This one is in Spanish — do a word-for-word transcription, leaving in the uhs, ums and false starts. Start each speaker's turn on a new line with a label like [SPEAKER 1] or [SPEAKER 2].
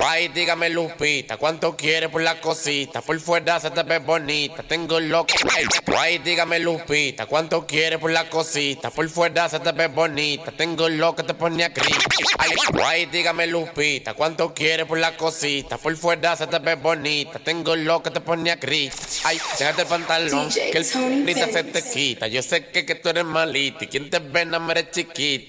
[SPEAKER 1] Ay, dígame Lupita, ¿cuánto quieres por la cosita? Por fuera se te ve bonita, tengo loco. Ay, dígame Lupita, ¿cuánto quieres por la cosita? Por fuera se te ve bonita, tengo loco, te pone a gris. Ay, ay, dígame Lupita, ¿cuánto quieres por la cosita? Por fuera se te ve bonita, tengo loco, te pone a gris. Ay, déjate el pantalón, que el ahorita se te quita. Yo sé que, que tú eres malita y quien te ve no me eres chiquita.